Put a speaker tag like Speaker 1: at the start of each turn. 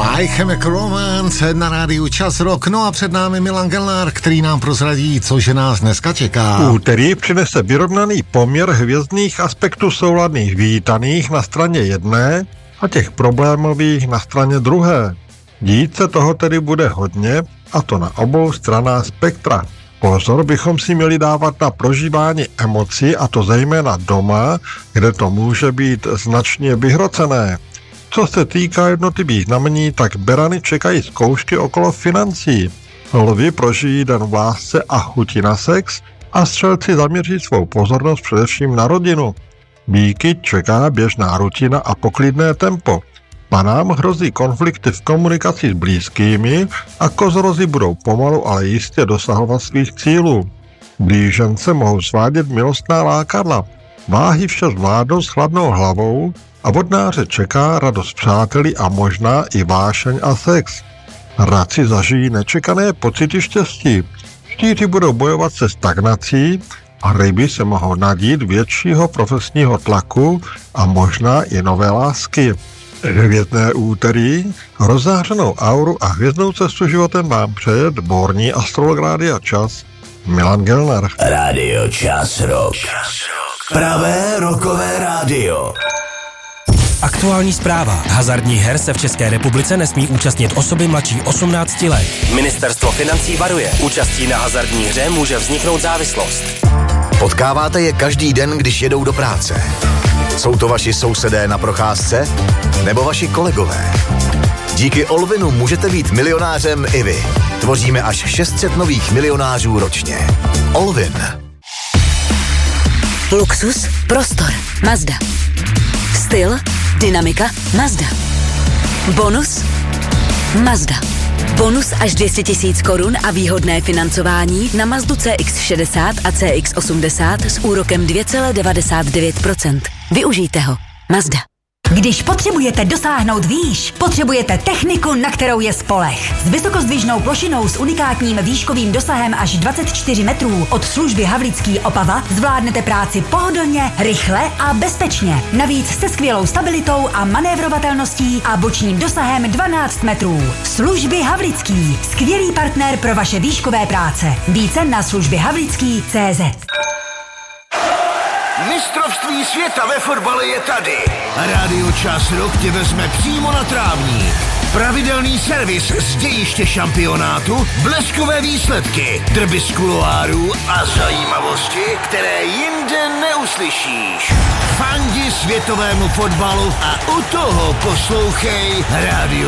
Speaker 1: My Chemical Romance na rádiu Čas Rock. No a před námi Milan Gelnár, který nám prozradí, cože nás dneska čeká.
Speaker 2: Úterý přinese vyrovnaný poměr hvězdných aspektů souladných vítaných na straně jedné a těch problémových na straně druhé. Dít se toho tedy bude hodně, a to na obou stranách spektra. Pozor bychom si měli dávat na prožívání emocí, a to zejména doma, kde to může být značně vyhrocené. Co se týká jednotlivých znamení, tak berany čekají zkoušky okolo financí. Lvi prožijí den v lásce a chuti na sex a střelci zaměří svou pozornost především na rodinu. Býky čeká běžná rutina a poklidné tempo. Panám hrozí konflikty v komunikaci s blízkými a kozorozi budou pomalu, ale jistě dosahovat svých cílů. Blížence mohou svádět milostná lákadla. Váhy vše zvládnou s chladnou hlavou a vodnáře čeká radost přáteli a možná i vášeň a sex. Raci zažijí nečekané pocity štěstí. Štíři budou bojovat se stagnací a ryby se mohou nadít většího profesního tlaku a možná i nové lásky. Hvězdné úterý, rozzářenou auru a hvězdnou cestu životem vám přeje dvorní astrolog Rádia Čas Milan Gelnár.
Speaker 3: Rádio Čas Rock. Pravé rockové rádio.
Speaker 4: Aktuální zpráva. Hazardních her se v České republice nesmí účastnit osoby mladší 18 let. Ministerstvo financí varuje. Účastí na hazardní hře může vzniknout závislost.
Speaker 3: Potkáváte je každý den, když jedou do práce. Jsou to vaši sousedé na procházce? Nebo vaši kolegové? Díky Olvinu můžete být milionářem i vy. Tvoříme až 600 nových milionářů ročně. Olvin.
Speaker 5: Luxus, prostor, Mazda. Styl, dynamika, Mazda. Bonus, Mazda. Bonus až 200 000 korun a výhodné financování na Mazdu CX-60 a CX-80 s úrokem 2,99%. Využijte ho. Mazda.
Speaker 6: Když potřebujete dosáhnout výš, potřebujete techniku, na kterou je spoleh. S vysokozdvižnou plošinou s unikátním výškovým dosahem až 24 metrů od služby Havlíčský Opava zvládnete práci pohodlně, rychle a bezpečně. Navíc se skvělou stabilitou a manévrovatelností a bočním dosahem 12 metrů. Služby Havlíčský. Skvělý partner pro vaše výškové práce. Více na službyhavlíčký.cz.
Speaker 7: Mistrovství světa ve fotbale je tady. Rádio Čas Rock tě vezme přímo na trávník. Pravidelný servis z dějiště šampionátu, bleskové výsledky, drby z kuloárů a zajímavosti, které jinde neuslyšíš. Fandi světovému fotbalu a u toho poslouchej Rádio